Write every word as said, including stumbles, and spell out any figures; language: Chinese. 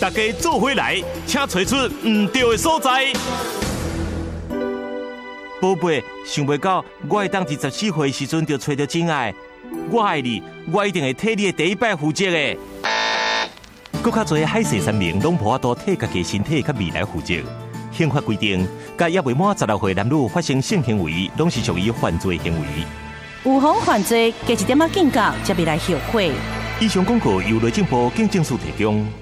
大家做回来，请找出唔对的所在。宝贝，想袂到我会当伫十四岁时阵就找到真爱。我爱你，我一定会替你的第一摆负责的。更较侪海誓山盟，拢无法度替家己身体甲未来负责。刑法规定，甲也未满十六岁男女发生性行为，拢是属于犯罪行为。 有妨犯罪，加一点仔警告，才袂来后悔。 以上广告由内政部警政署提供。